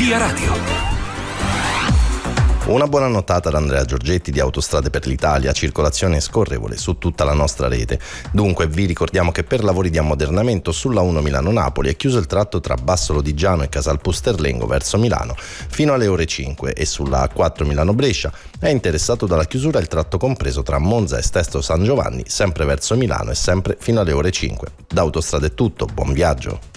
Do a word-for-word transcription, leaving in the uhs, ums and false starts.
Via Radio. Una buona nottata da Andrea Giorgetti di Autostrade per l'Italia, circolazione scorrevole su tutta la nostra rete. Dunque vi ricordiamo che per lavori di ammodernamento sulla uno Milano-Napoli è chiuso il tratto tra Basso Lodigiano e Casal Pusterlengo verso Milano fino alle ore cinque e sulla A quattro Milano-Brescia è interessato dalla chiusura il tratto compreso tra Monza e Sesto San Giovanni sempre verso Milano e sempre fino alle ore cinque. Da Autostrade è tutto, buon viaggio!